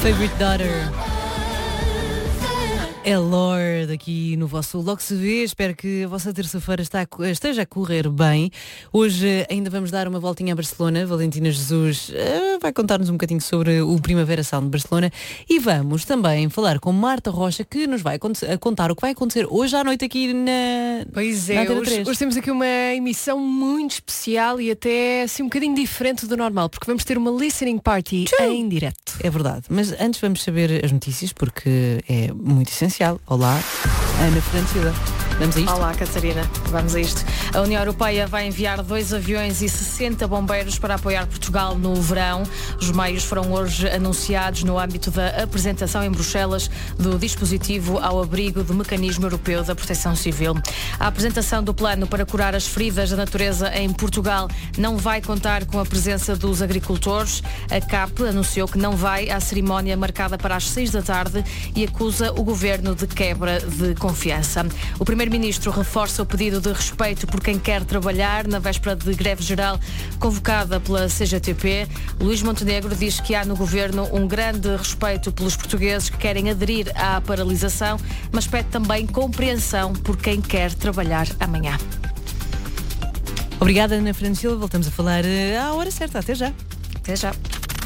Favorite Daughter. É Lorde aqui no vosso Logo Se Vê. Espero que a vossa terça-feira esteja a correr bem. Hoje ainda vamos dar uma voltinha a Barcelona. Valentina Jesus vai contar-nos um bocadinho sobre o Primavera Sound de Barcelona. E vamos também falar com Marta Rocha, que nos vai contar o que vai acontecer hoje à noite aqui na... Pois é, hoje temos aqui uma emissão muito especial e até assim um bocadinho diferente do normal, porque vamos ter uma listening party em direto. É verdade, mas antes vamos saber as notícias, porque é muito essencial. Olá, Ana Francila. Vamos a isto? Olá, Catarina. Vamos a isto. A União Europeia vai enviar 2 aviões e 60 bombeiros para apoiar Portugal no verão. Os meios foram hoje anunciados no âmbito da apresentação em Bruxelas do dispositivo ao abrigo do Mecanismo Europeu da Proteção Civil. A apresentação do plano para curar as feridas da natureza em Portugal não vai contar com a presença dos agricultores. A CAP anunciou que não vai à cerimónia marcada para as 6 da tarde e acusa o governo de quebra de confiança. O Primeiro-Ministro reforça o pedido de respeito por quem quer trabalhar na véspera de greve geral convocada pela CGTP. Luís Montenegro diz que há no governo um grande respeito pelos portugueses que querem aderir à paralisação, mas pede também compreensão por quem quer trabalhar amanhã. Obrigada, Ana Francila. Voltamos a falar à hora certa. Até já. Até já.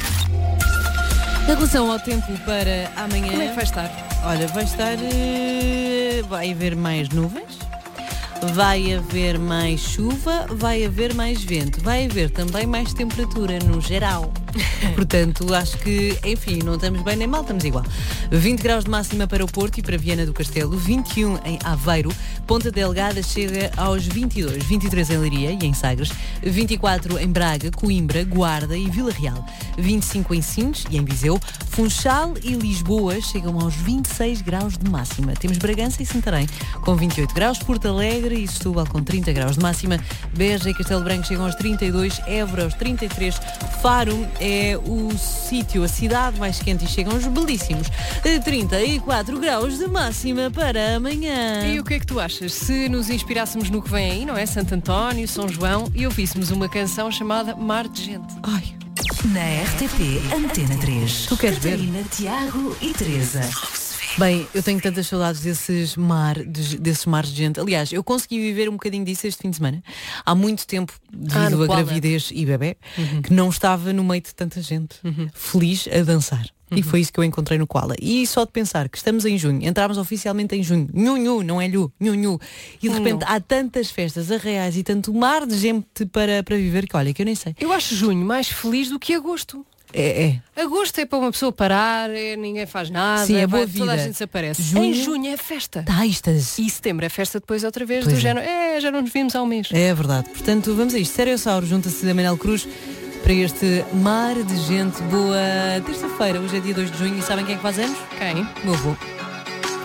Em relação ao tempo para amanhã... Como é que vai estar? Olha, vai estar... vai haver mais nuvens, vai haver mais chuva, vai haver mais vento, vai haver também mais temperatura no geral. Portanto, acho que, enfim, não estamos bem nem mal, estamos igual. 20 graus de máxima para o Porto e para Viana do Castelo, 21 em Aveiro, Ponta Delgada chega aos 22, 23 em Leiria e em Sagres, 24 em Braga, Coimbra, Guarda e Vila Real, 25 em Sines e em Viseu, Funchal e Lisboa chegam aos 26 graus de máxima. Temos Bragança e Santarém com 28 graus, Porto Alegre e Setúbal com 30 graus de máxima, Beja e Castelo Branco chegam aos 32, Évora aos 33, Faro é o sítio, a cidade mais quente e chegam aos belíssimos 34 graus de máxima para amanhã. E o que é que tu achas? Se nos inspirássemos no que vem aí, não é? Santo António, São João, e ouvíssemos uma canção chamada Mar de Gente. Ai, na RTP Antena 3. Tu queres ver? Catarina, Tiago e Teresa. Bem, eu tenho tantas saudades desses mares de gente. Aliás, eu consegui viver um bocadinho disso este fim de semana. Há muito tempo, devido a gravidez e bebê, que não estava no meio de tanta gente feliz a dançar. E foi isso que eu encontrei no Koala. E só de pensar que estamos em junho, entramos oficialmente em junho, nhu, não é lhu, nhu. E de repente há tantas festas arraiais e tanto mar de gente para viver que olha, que eu nem sei. Eu acho junho mais feliz do que agosto. É. Agosto é para uma pessoa parar, ninguém faz nada. Sim, é boa vida. Toda a gente desaparece. Junho... Em junho é festa. Taistas. E setembro é festa depois outra vez Pois do é. género. Já não nos vimos há um mês. É verdade. Portanto, vamos a isto. Stereossauro junta-se a Manel Cruz para este mar de gente. Boa terça-feira. Hoje é dia 2 de junho e sabem quem é que faz anos? Quem? Meu avô.